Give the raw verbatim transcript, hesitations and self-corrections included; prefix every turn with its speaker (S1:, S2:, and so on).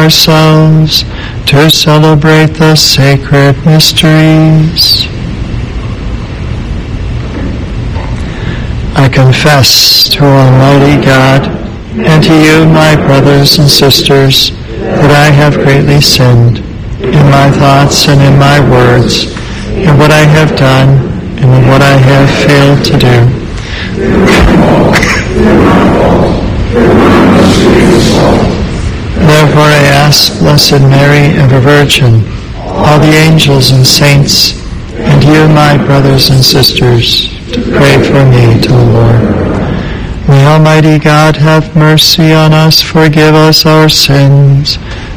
S1: ourselves to celebrate the sacred mysteries. I confess to Almighty God and to you, my brothers and sisters, that I have greatly sinned in my thoughts and in my words, in what I have done and in what I have failed to do. Therefore I ask Blessed Mary, ever Virgin, all the angels and saints, and you, my brothers and sisters, to pray for me to the Lord. May Almighty God have mercy on us, forgive us our sins,